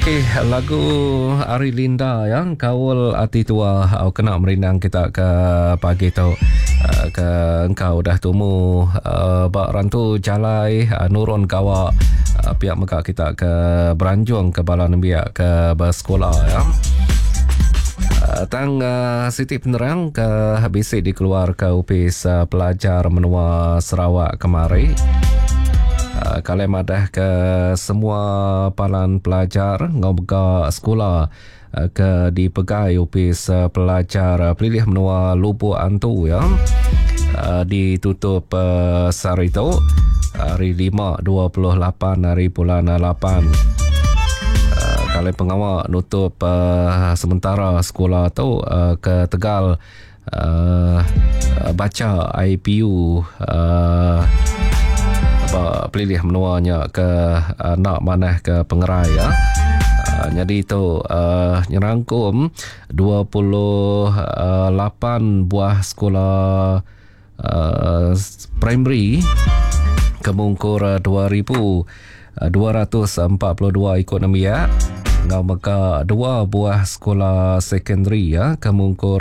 Okey, lagu Ari Linda yang Kawal Hati Tua kena merindang kita ke pagi tu. Ke engkau dah tumu bak rantu jalai nurun kawa pihak meka kita ke beranjung ke balan biak ke bersekolah ya. Tang Siti Penerang ke bisik dikeluar ke upis pelajar menua Sarawak kemari. Kalau madah ke semua palan pelajar ngau bega sekolah ke dipegai upis pelajar pilih menua Lubuk Antu ya. Ditutup sehari itu hari 5 28 hari bulan 8. Kalau pengawal nutup sementara sekolah tu ke Tegal baca IPU pilih menuanya ke nak manah ke pengerai ya. Jadi itu nyerangkum 28 buah sekolah primary kemungkur 2,242 ekonomi ya. Ngau maka 2 buah sekolah secondary ya kemungkur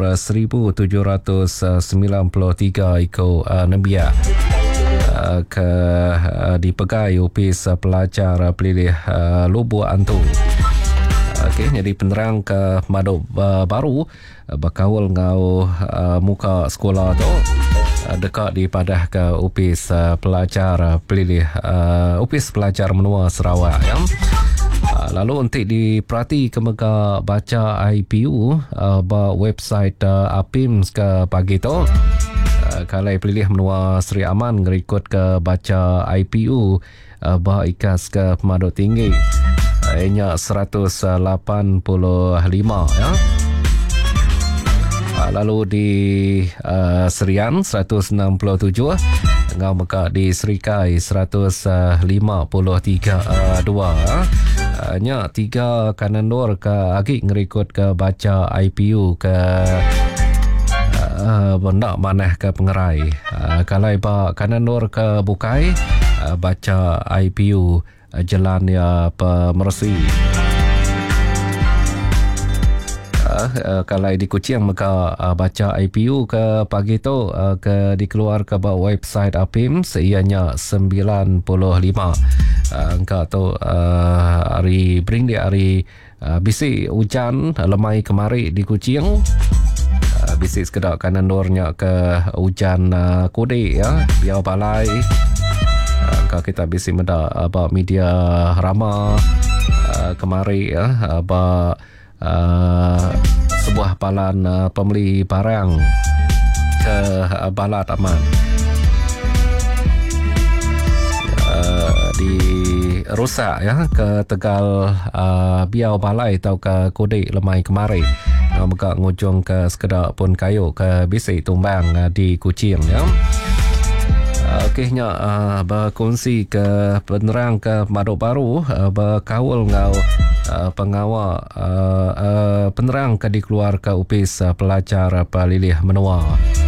1,793 ekonomi ya. Ke dipegai upis pelajar pilih Lubuk Antu. Okey, jadi penerang ke Madok Baru bakawal ngau muka sekolah tu dekat di padah ke upis pelajar pilih upis pelajar menua Sarawak ya. Lalu untuk diperhati ke mereka baca IPU website APIMS ke pagi tu. Kalau pilih menua Seri Aman ngerikut ke baca IPU bah ikas ke pemaduk tinggi ianya 185 ya. Lalu di Serian 167 ngau meka di Serikai 153 2 nya 3 kanan dor ke agik ngerikut ke baca IPU ke benda manah ke pengerai. Kalau iba kanan nur ke bukai baca IPU jalan ya pemersi. Kalau di Kuching maka baca IPU ke pagi tu ke dikeluar ke website APIMS ianya 95. Engkau tu hari bring di hari bisi hujan lemai kemari di Kuching. Bisik sekedar kanan dornya ke hujan kode ya biar balai kalau kita bisik meda apa media rama kemari ya apa sebuah palan pembeli barang ke Balat Aman di rusak ya ke Tegal biar balai atau ke kode lemai kemari. Mereka ngujung ke sekedar pun kayu ke bisik tumbang di Kuching ya. Okeynya berkongsi ke penerang ke Madok Baru berkawal ngau pengawal penerang ke dikeluar ke upis pelajar pelilih menua.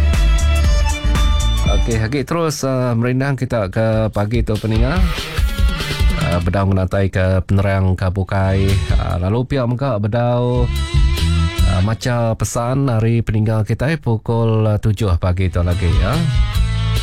Okey, lagi terus merindang kita ke pagi tu peningat. Bedau menatai ke penerang ke bukai lalu pihak mereka bedau macam pesan hari peninggal kita pukul 7 pagi tu lagi ya.